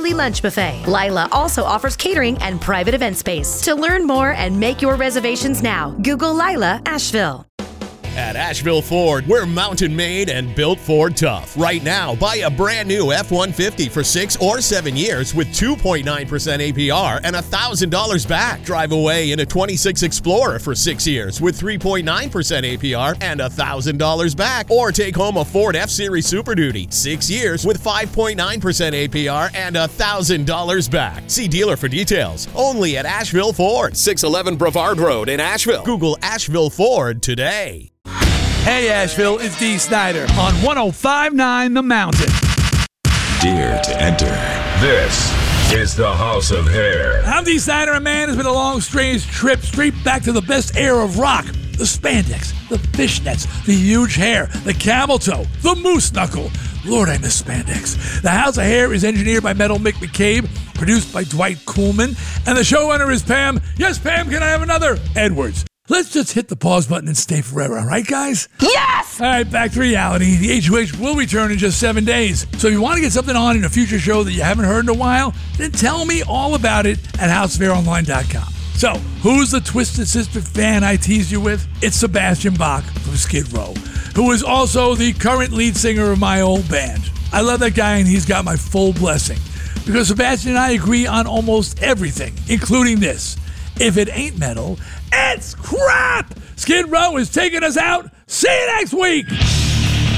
daily lunch buffet. Lila also offers catering and private event space. To learn more and make your reservations now, Google Lila Asheville. At Asheville Ford, we're mountain made and built Ford tough. Right now, buy a brand new F-150 for 6 or 7 years with 2.9% APR and $1,000 back. Drive away in a 26 Explorer for 6 years with 3.9% APR and $1,000 back. Or take home a Ford F-Series Super Duty, 6 years with 5.9% APR and $1,000 back. See dealer for details. Only at Asheville Ford, 611 Brevard Road in Asheville. Google Asheville Ford today. Hey, Asheville, it's Dee Snider on 105.9 The Mountain. Dare to enter. This is the House of Hair. I'm Dee Snider, a man has been a long, strange trip straight back to the best era of rock. The spandex, the fishnets, the huge hair, the camel toe, the moose knuckle. Lord, I miss spandex. The House of Hair is engineered by Metal Mick McCabe, produced by Dwight Kuhlman, and the showrunner is Pam. Yes, Pam, can I have another? Edwards. Let's just hit the pause button and stay forever, all right, guys? Yes! All right, back to reality. The HOH will return in just 7 days. So if you want to get something on in a future show that you haven't heard in a while, then tell me all about it at HouseOfHairOnline.com. So, who's the Twisted Sister fan I teased you with? It's Sebastian Bach from Skid Row, who is also the current lead singer of my old band. I love that guy, and he's got my full blessing. Because Sebastian and I agree on almost everything, including this. If it ain't metal, it's crap! Skid Row is taking us out. See you next week!